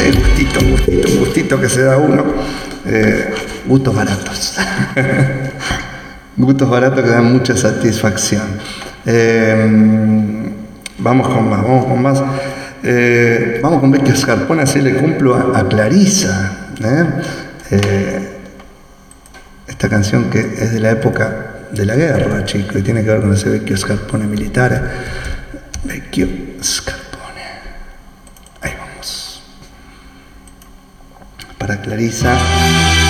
Un gustito que se da uno. Gustos baratos. Gustos baratos que dan mucha satisfacción. Vamos con más. Vamos con Vecchio Scarpone, así le cumplo a Clarisa. Esta canción que es de la época de la guerra, chicos, y tiene que ver con ese Vecchio Scarpone militar. Vecchio Scarpone. Ahí vamos. Para Clarisa.